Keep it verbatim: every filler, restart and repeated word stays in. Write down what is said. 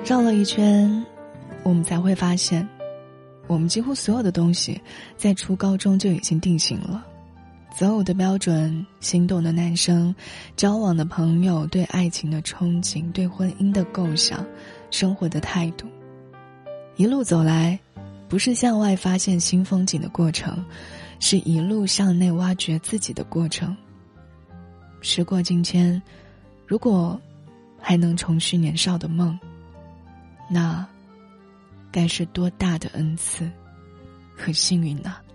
绕了一圈，我们才会发现，我们几乎所有的东西在初高中就已经定型了。择偶的标准，心动的男生，交往的朋友，对爱情的憧憬，对婚姻的构想，生活的态度。一路走来，不是向外发现新风景的过程，是一路向内挖掘自己的过程。时过境迁，如果还能重续年少的梦，那该是多大的恩赐和幸运呢？